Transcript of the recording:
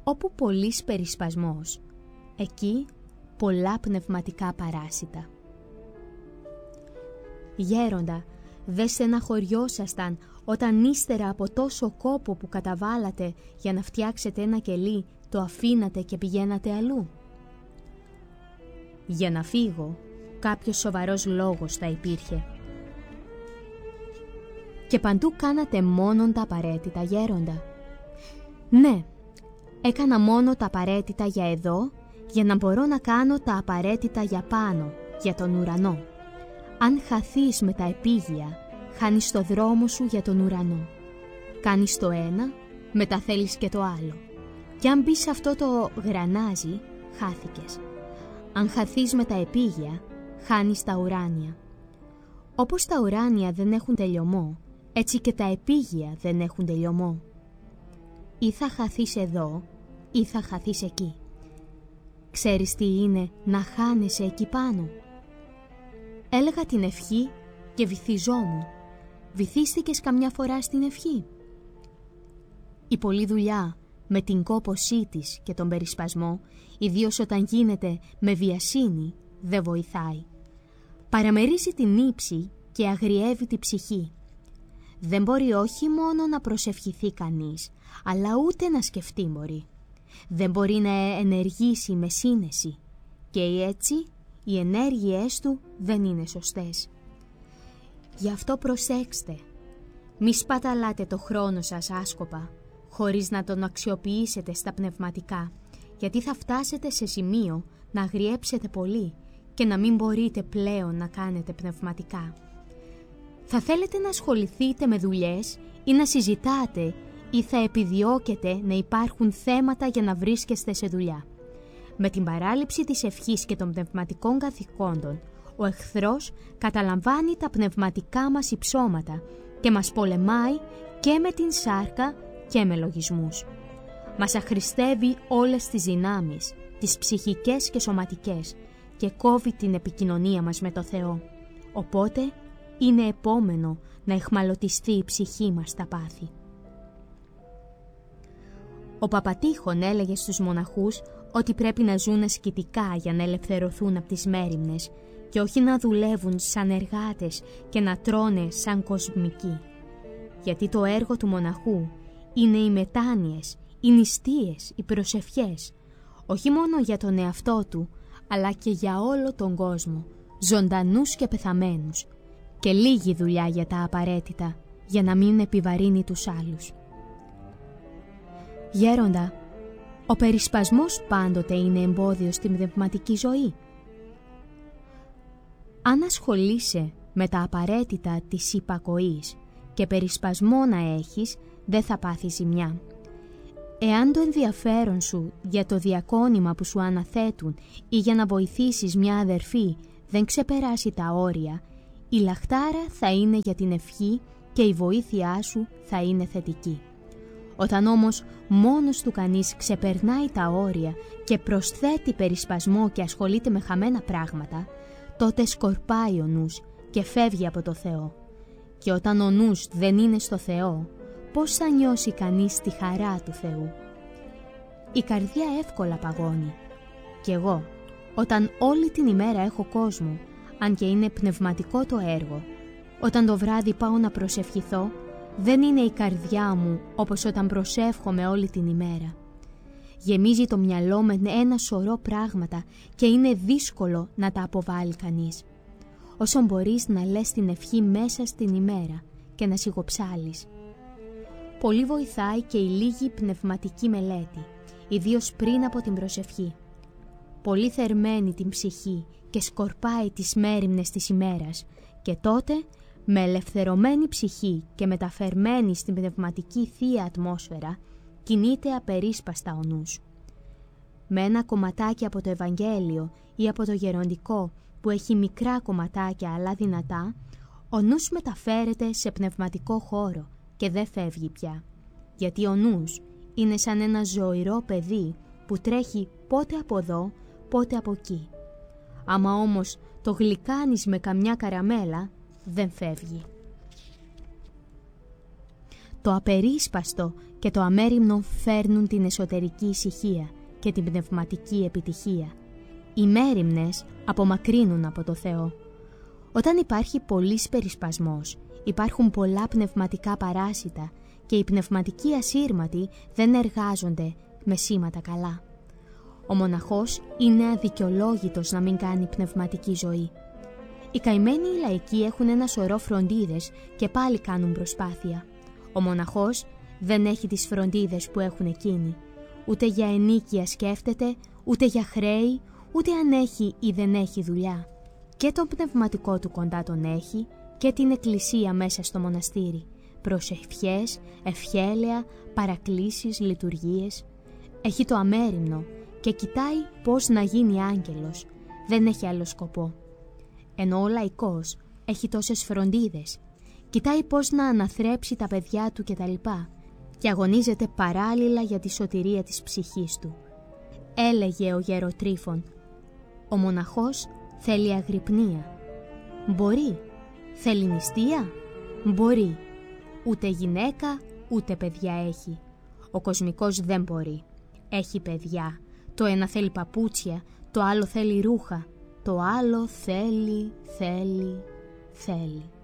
Όπου πολύς περισπασμός, εκεί πολλά πνευματικά παράσιτα. Γέροντα, δεν στεναχωριόσασταν όταν ύστερα από τόσο κόπο που καταβάλατε για να φτιάξετε ένα κελί, το αφήνατε και πηγαίνατε αλλού? Για να φύγω, κάποιος σοβαρός λόγος θα υπήρχε. Και παντού κάνατε μόνον τα απαραίτητα, γέροντα? Ναι, έκανα μόνο τα απαραίτητα για εδώ, για να μπορώ να κάνω τα απαραίτητα για πάνω, για τον ουρανό. Αν χαθείς με τα επίγεια, χάνεις το δρόμο σου για τον ουρανό. Κάνεις το ένα, μετά θέλεις και το άλλο. Και αν μπεις σε αυτό το γρανάζι, χάθηκες. Αν χαθείς με τα επίγεια, χάνεις τα ουράνια. Όπως τα ουράνια δεν έχουν τελειωμό, έτσι και τα επίγεια δεν έχουν τελειωμό. Ή θα χαθείς εδώ, ή θα χαθείς εκεί. Ξέρεις τι είναι να χάνεσαι εκεί πάνω? Έλεγα την ευχή και βυθιζόμουν. Βυθίστηκες καμιά φορά στην ευχή? Η πολλή δουλειά με την κόπωσή της και τον περισπασμό, ιδίως όταν γίνεται με βιασύνη, δεν βοηθάει. Παραμερίζει την ύψη και αγριεύει τη ψυχή. Δεν μπορεί όχι μόνο να προσευχηθεί κανείς, αλλά ούτε να σκεφτεί μπορεί. Δεν μπορεί να ενεργήσει με σύνεση και έτσι οι ενέργειές του δεν είναι σωστές. Γι' αυτό προσέξτε, μη σπαταλάτε το χρόνο σας άσκοπα, χωρίς να τον αξιοποιήσετε στα πνευματικά, γιατί θα φτάσετε σε σημείο να αγριέψετε πολύ και να μην μπορείτε πλέον να κάνετε πνευματικά. Θα θέλετε να ασχοληθείτε με δουλειές ή να συζητάτε ή θα επιδιώκετε να υπάρχουν θέματα για να βρίσκεστε σε δουλειά. Με την παράληψη της ευχής και των πνευματικών καθηκόντων, ο εχθρός καταλαμβάνει τα πνευματικά μας υψώματα και μας πολεμάει και με την σάρκα και με λογισμούς. Μας αχρηστεύει όλες τις δυνάμεις, τις ψυχικές και σωματικές, και κόβει την επικοινωνία μας με το Θεό. Οπότε είναι επόμενο να εχμαλωτιστεί η ψυχή μας στα πάθη. Ο Παπατήχων έλεγε στους μοναχούς ότι πρέπει να ζουν ασκητικά για να ελευθερωθούν από τις μέριμνες και όχι να δουλεύουν σαν εργάτες και να τρώνε σαν κοσμικοί. Γιατί το έργο του μοναχού είναι οι μετάνοιες, οι νηστείες, οι προσευχές, όχι μόνο για τον εαυτό του, αλλά και για όλο τον κόσμο, ζωντανούς και πεθαμένους, και λίγη δουλειά για τα απαραίτητα, για να μην επιβαρύνει τους άλλους. Γέροντα, ο περισπασμός πάντοτε είναι εμπόδιο στην πνευματική ζωή. Αν ασχολείσαι με τα απαραίτητα της υπακοής και περισπασμό να έχεις, δεν θα πάθεις ζημιά. Εάν το ενδιαφέρον σου για το διακόνημα που σου αναθέτουν ή για να βοηθήσεις μια αδερφή δεν ξεπεράσει τα όρια, η λαχτάρα θα είναι για την ευχή και η βοήθειά σου θα είναι θετική. Όταν όμως μόνος του κανείς ξεπερνάει τα όρια και προσθέτει περισπασμό και ασχολείται με χαμένα πράγματα, τότε σκορπάει ο νους και φεύγει από το Θεό. Και όταν ο νους δεν είναι στο Θεό, πώς θα νιώσει κανείς τη χαρά του Θεού? Η καρδιά εύκολα παγώνει. Κι εγώ, όταν όλη την ημέρα έχω κόσμο, αν και είναι πνευματικό το έργο, όταν το βράδυ πάω να προσευχηθώ, δεν είναι η καρδιά μου όπως όταν προσεύχομαι όλη την ημέρα. Γεμίζει το μυαλό με ένα σωρό πράγματα και είναι δύσκολο να τα αποβάλει κανείς. Όσο μπορείς να λες την ευχή μέσα στην ημέρα και να σιγοψάλεις. Πολύ βοηθάει και η λίγη πνευματική μελέτη, ιδίως πριν από την προσευχή. Πολύ θερμαίνει την ψυχή και σκορπάει τις μέριμνες της ημέρας, και τότε με ελευθερωμένη ψυχή και μεταφερμένη στην πνευματική θεία ατμόσφαιρα κινείται απερίσπαστα ο νους. Με ένα κομματάκι από το Ευαγγέλιο ή από το γεροντικό που έχει μικρά κομματάκια αλλά δυνατά, ο νους μεταφέρεται σε πνευματικό χώρο και δεν φεύγει πια, γιατί ο νους είναι σαν ένα ζωηρό παιδί που τρέχει πότε από εδώ, πότε από εκεί. Άμα όμως το γλυκάνεις με καμιά καραμέλα, δεν φεύγει. Το απερίσπαστο και το αμέριμνο φέρνουν την εσωτερική ησυχία και την πνευματική επιτυχία. Οι μέριμνες απομακρύνουν από το Θεό. Όταν υπάρχει πολύς περισπασμός, υπάρχουν πολλά πνευματικά παράσιτα και οι πνευματικοί ασύρματοι δεν εργάζονται με σήματα καλά. Ο μοναχός είναι αδικαιολόγητος να μην κάνει πνευματική ζωή. Οι καημένοι λαϊκοί έχουν ένα σωρό φροντίδες και πάλι κάνουν προσπάθεια. Ο μοναχός δεν έχει τις φροντίδες που έχουν εκείνοι. Ούτε για ενίκεια σκέφτεται, ούτε για χρέη, ούτε αν έχει ή δεν έχει δουλειά. Και τον πνευματικό του κοντά τον έχει και την εκκλησία μέσα στο μοναστήρι. Προσευχές, ευχέλαια, παρακλήσεις, λειτουργίες. Έχει το αμέριμνο και κοιτάει πώς να γίνει άγγελος. Δεν έχει άλλο σκοπό. Ενώ ο λαϊκός έχει τόσες φροντίδες. Κοιτάει πώς να αναθρέψει τα παιδιά του κτλ. Και αγωνίζεται παράλληλα για τη σωτηρία της ψυχής του. Έλεγε ο γεροτρίφων, ο μοναχός θέλει αγρυπνία. Μπορεί. Θέλει νηστεία. Μπορεί. Ούτε γυναίκα, ούτε παιδιά έχει. Ο κοσμικός δεν μπορεί. Έχει παιδιά. Το ένα θέλει παπούτσια, το άλλο θέλει ρούχα. Το άλλο θέλει.